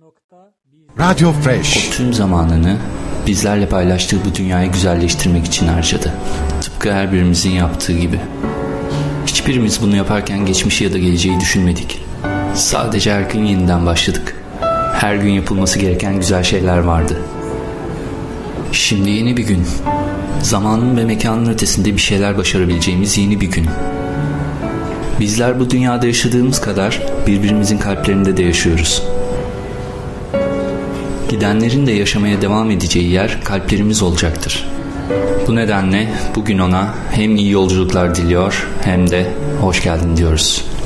Radyo Fresh. O tüm zamanını bizlerle paylaştığı bu dünyayı güzelleştirmek için harcadı. Tıpkı her birimizin yaptığı gibi. Hiçbirimiz bunu yaparken geçmişi ya da geleceği düşünmedik. Sadece her gün yeniden başladık. Her gün yapılması gereken güzel şeyler vardı. Şimdi yeni bir gün. Zamanın ve mekanın ötesinde bir şeyler başarabileceğimiz yeni bir gün. Bizler bu dünyada yaşadığımız kadar birbirimizin kalplerinde de yaşıyoruz. Gidenlerin de yaşamaya devam edeceği yer kalplerimiz olacaktır. Bu nedenle bugün ona hem iyi yolculuklar diliyor hem de hoş geldin diyoruz.